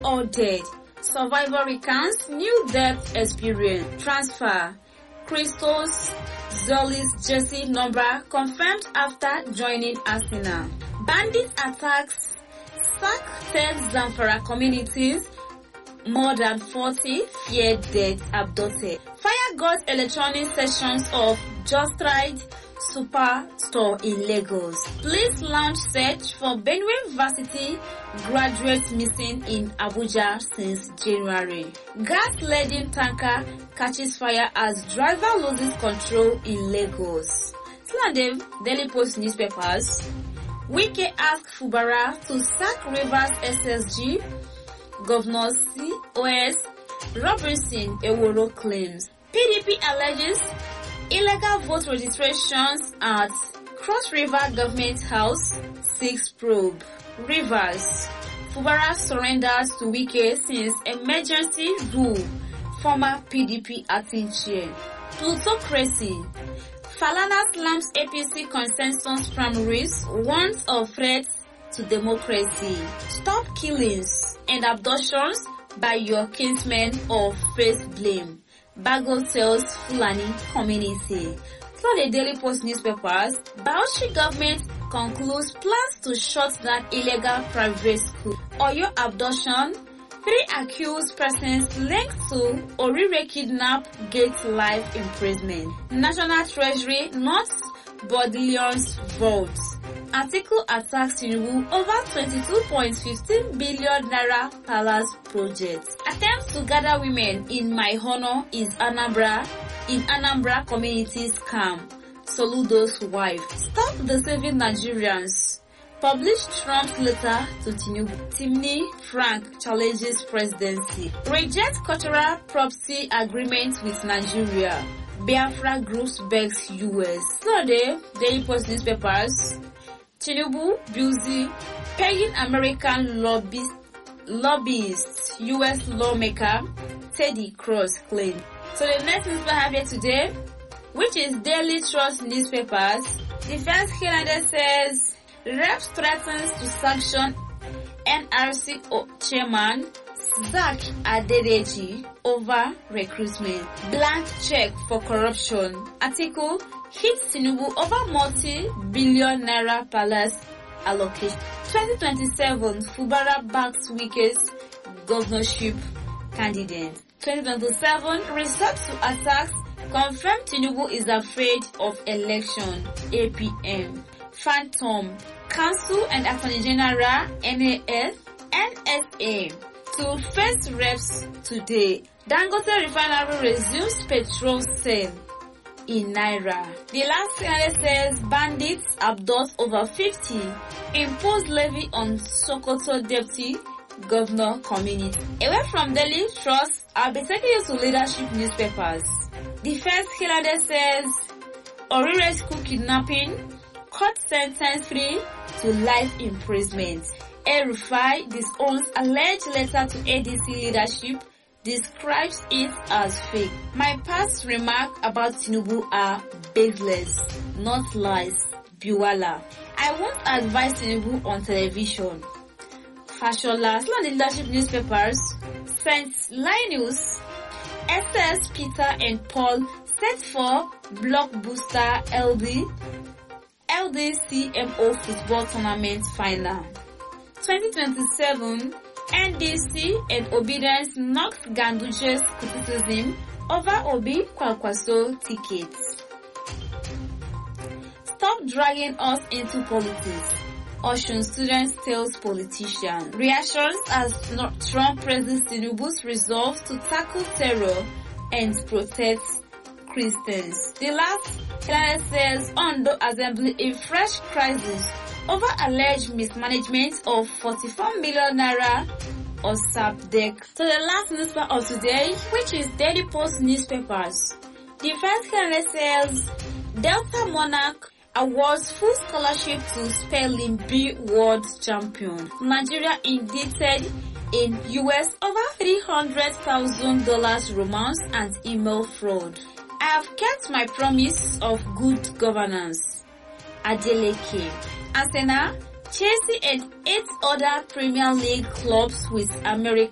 or dead. Survivor recounts new death experience. Transfer. Christos Zolis jersey number confirmed after joining Arsenal. Bandit attacks sack 10 Zamfara communities. More than 40 feared dead abducted. Fire got electronic sessions of Just Right Superstore in Lagos. Police launch search for Benue Varsity graduates missing in Abuja since January. Gas-laden tanker catches fire as driver loses control in Lagos. Still on the Daily Post newspapers, Wike asked Fubara to sack Rivers SSG. Governor COS Robinson Eworo claims. PDP alleges illegal vote registrations at Cross River Government House 6 probe. Rivers. Fubara surrenders to Wike since emergency rule. Former PDP acting chair. Plutocracy. Falana slams APC consensus primaries, warns of threats to democracy. Stop killings and abductions by your kinsmen or face blame. Bago tells Fulani community. Through the Daily Post newspapers, Bauchi government concludes plans to shut down illegal private school. Oyo abduction. 3 accused persons linked to Orire kidnap get life imprisonment. National Treasury not Bodillion's votes. Article attacks Tinubu over 22.15 billion naira palace project. Attempts to gather women in my honor is Anambra communities camp. Soludo's wife. Stop deceiving Nigerians. Published Trump's letter to Tinubu. Timni Frank challenges presidency. Reject cultural property agreement with Nigeria. Biafra groups begs US. Today, Daily Post newspapers. Tinubu busy paying American lobbyist US lawmaker Teddy Cross claim. So the next newspaper I have here today, which is Daily Trust newspapers. The first headline says Reps threatens to sanction NRC chairman Zak Adedeji over recruitment. Blank check for corruption. Article hits Tinubu over multi-billion naira palace allocation. 2027 Fubara backs Wike's governorship candidate. 2027 resort to attacks confirm Tinubu is afraid of election. APM. Phantom. Council and Attorney General NSA to face reps today. Dangote Refinery resumes petrol sale in Naira. The last headline says bandits abduct over 50. Impose levy on Sokoto Deputy Governor community. Away from Daily Trust, I'll be taking you to leadership newspapers. The first headline says Orire school kidnapping. Court sentence 3 to life imprisonment. El-Rufai disowns alleged letter to ADC leadership, describes it as fake. My past remarks about Tinubu are baseless, not lies. Biwala. I won't advise Tinubu on television. Fashola. Still on the leadership newspapers. St. Linus, SS Peter and Paul set for blockbuster LDCMO football tournament final. 2027 NDC and Obedience knocks Ganduje's criticism over Obi Kwakwaso tickets. Stop dragging us into politics. Ocean students tells politician. Reactions as Trump praises Tinubu's resolve to tackle terror and protect Christians. The last headline says Ondo Assembly in fresh crisis over alleged mismanagement of 44 million naira or SAPDEC. So the last newspaper of today, which is Daily Post newspapers. The first headline says Delta Monarch awards full scholarship to Spelling Bee World Champion. Nigeria indicted in US over $300,000 romance and email fraud. I have kept my promise of good governance. Adeleke. Arsenal, Chelsea and 8 other Premier League clubs with American